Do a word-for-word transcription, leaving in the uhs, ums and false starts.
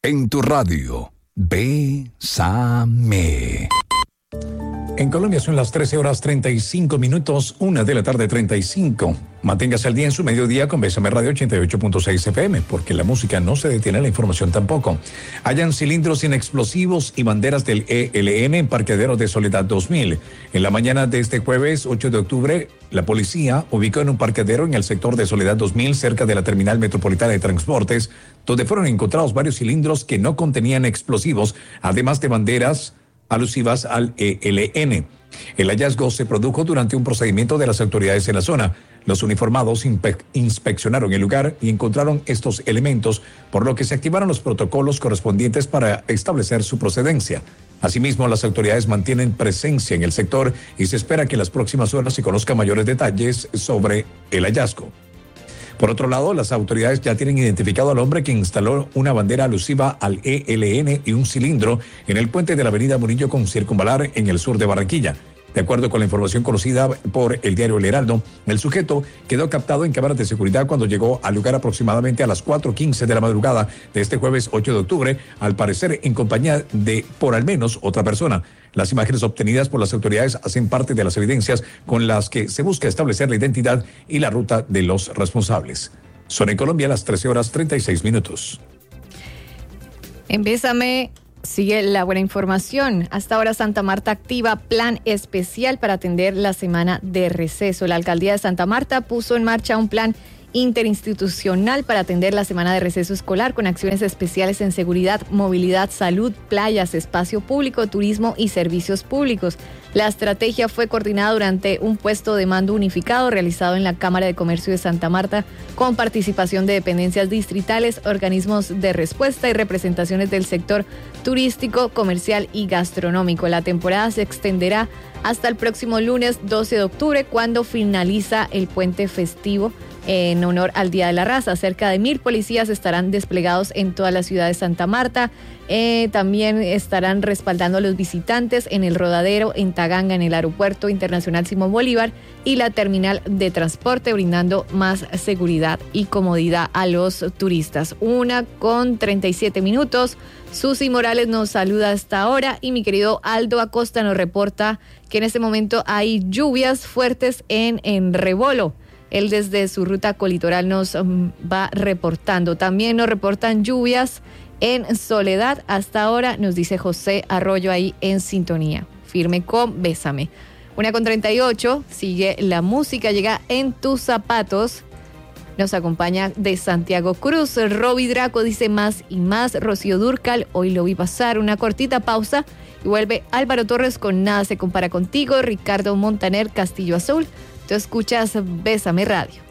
En tu radio, Bésame. En Colombia son las trece horas treinta y cinco minutos, una de la tarde treinta y cinco. Manténgase al día en su mediodía con Bésame Radio ochenta y ocho punto seis F M, porque la música no se detiene, la información tampoco. Hallan cilindros sin explosivos y banderas del E L N en parqueadero de Soledad dos mil. En la mañana de este jueves ocho de octubre, la policía ubicó en un parqueadero en el sector de Soledad dos mil, cerca de la terminal metropolitana de transportes, donde fueron encontrados varios cilindros que no contenían explosivos, además de banderas alusivas al E L N. El hallazgo se produjo durante un procedimiento de las autoridades en la zona. Los uniformados inspe- inspeccionaron el lugar y encontraron estos elementos, por lo que se activaron los protocolos correspondientes para establecer su procedencia. Asimismo, las autoridades mantienen presencia en el sector y se espera que en las próximas horas se conozcan mayores detalles sobre el hallazgo. Por otro lado, las autoridades ya tienen identificado al hombre que instaló una bandera alusiva al E L N y un cilindro en el puente de la avenida Murillo con Circunvalar en el sur de Barranquilla. De acuerdo con la información conocida por el diario El Heraldo, el sujeto quedó captado en cámaras de seguridad cuando llegó al lugar aproximadamente a las cuatro quince de la madrugada de este jueves ocho de octubre, al parecer en compañía de por al menos otra persona. Las imágenes obtenidas por las autoridades hacen parte de las evidencias con las que se busca establecer la identidad y la ruta de los responsables. Son en Colombia las trece horas treinta y seis minutos. En Bésame sigue la buena información. Hasta ahora Santa Marta activa plan especial para atender la semana de receso. La alcaldía de Santa Marta puso en marcha un plan interinstitucional para atender la semana de receso escolar con acciones especiales en seguridad, movilidad, salud, playas, espacio público, turismo y servicios públicos. La estrategia fue coordinada durante un puesto de mando unificado realizado en la Cámara de Comercio de Santa Marta con participación de dependencias distritales, organismos de respuesta y representaciones del sector turístico, comercial y gastronómico. La temporada se extenderá hasta el próximo lunes doce de octubre, cuando finaliza el puente festivo en honor al Día de la Raza. Cerca de mil policías estarán desplegados en toda la ciudad de Santa Marta. Eh, también estarán respaldando a los visitantes en el Rodadero, en Taganga, en el Aeropuerto Internacional Simón Bolívar y la terminal de transporte, brindando más seguridad y comodidad a los turistas. Una con treinta y siete minutos. Susi Morales nos saluda hasta ahora y mi querido Aldo Acosta nos reporta que en este momento hay lluvias fuertes en, en Rebolo. Él desde su ruta colitoral nos um, va reportando. También nos reportan lluvias en Soledad. Hasta ahora nos dice José Arroyo ahí en sintonía. Firme con Bésame. Una con treinta y ocho. Sigue la música. Llega En Tus Zapatos. Nos acompaña de Santiago Cruz. Roby Draco dice Más y Más. Rocío Dúrcal, Hoy Lo Vi Pasar. Una cortita pausa. Y vuelve Álvaro Torres con Nada Se Compara Contigo. Ricardo Montaner, Castillo Azul. Tú escuchas Bésame Radio.